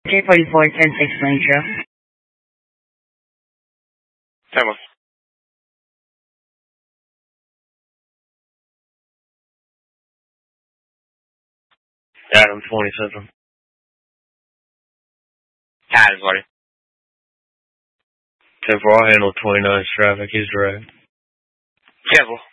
K44, 10-6 Nitro. Tama. Adam 27. Taz, buddy. 10-4, I'll handle 29's traffic. He's direct. Careful.